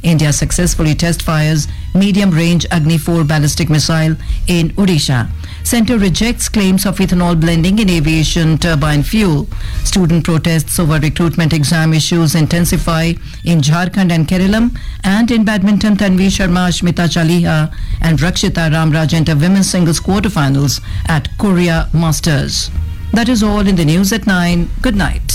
India successfully test fires medium-range Agni-4 ballistic missile in Odisha. Centre rejects claims of ethanol blending in aviation turbine fuel. Student protests over recruitment exam issues intensify in Jharkhand and Kerala. And in badminton, Tanvi Sharma, Ashmita Chaliha and Rakshita Ramraj enter women's singles quarterfinals at Korea Masters. That is all in the news at 9. Good night.